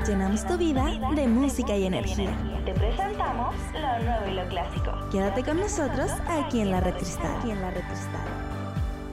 Llenamos tu vida de música y energía. Te presentamos lo nuevo y lo clásico. Quédate con nosotros aquí en La Red Cristal.